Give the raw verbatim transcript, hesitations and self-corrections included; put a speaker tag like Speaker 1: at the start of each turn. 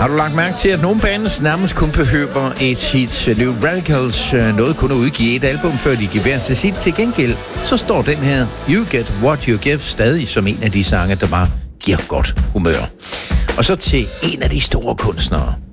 Speaker 1: Har du lagt mærke til, at nogle bands nærmest kun behøver et hit? New Radicals nåede kun at udgive et album, før de giver hver til sit. Til gengæld, så står den her You Get What You Give stadig som en af de sange, der bare giver godt humør. Og så til en af de store kunstnere,